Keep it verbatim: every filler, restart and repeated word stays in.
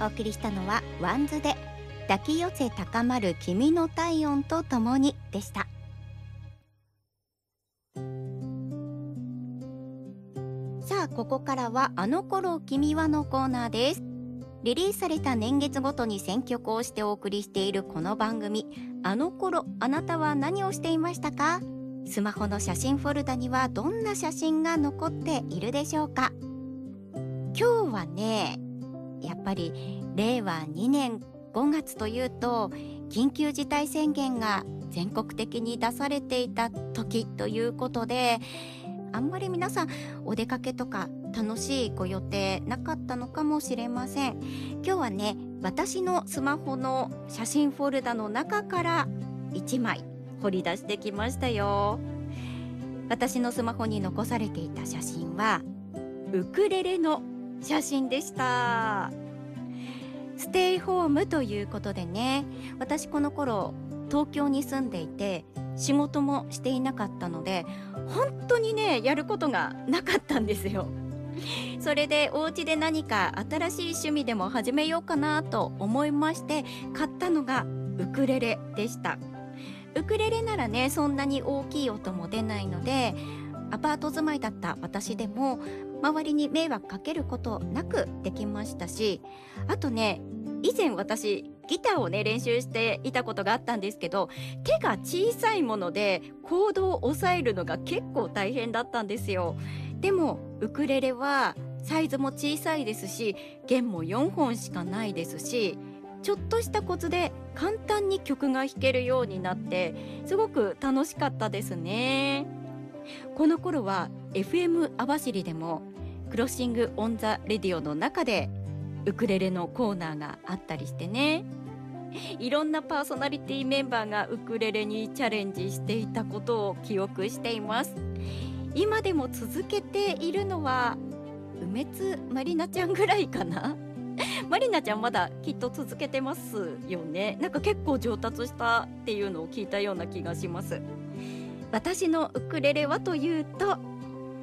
お送りしたのはワンズで抱き寄せ高まる君の体温とともにでした。さあここからはあの頃君はのコーナーです。リリースされた年月ごとに選曲をしてお送りしているこの番組、あの頃あなたは何をしていましたか？スマホの写真フォルダにはどんな写真が残っているでしょうか？今日はね、やっぱりれいわにねんごがつというと緊急事態宣言が全国的に出されていた時ということで、あんまり皆さんお出かけとか楽しいご予定なかったのかもしれません。今日はね、私のスマホの写真フォルダの中からいちまい掘り出してきましたよ。私のスマホに残されていた写真はウクレレの写真でした。ステイホームということでね、私この頃東京に住んでいて仕事もしていなかったので本当にねやることがなかったんですよ。それでお家で何か新しい趣味でも始めようかなと思いまして買ったのがウクレレでした。ウクレレならねそんなに大きい音も出ないので、アパート住まいだった私でも周りに迷惑かけることなくできましたし、あとね、以前私ギターをね練習していたことがあったんですけど、手が小さいものでコードを押さえるのが結構大変だったんですよ。でもウクレレはサイズも小さいですし、弦もよんほんしかないですし、ちょっとしたコツで簡単に曲が弾けるようになってすごく楽しかったですね。この頃は エフエム 網走でもクロッシングオンザレディオの中でウクレレのコーナーがあったりしてね、いろんなパーソナリティメンバーがウクレレにチャレンジしていたことを記憶しています。今でも続けているのは梅津まりなちゃんぐらいかな。まりなちゃんまだきっと続けてますよね。なんか結構上達したっていうのを聞いたような気がします。私のウクレレはというと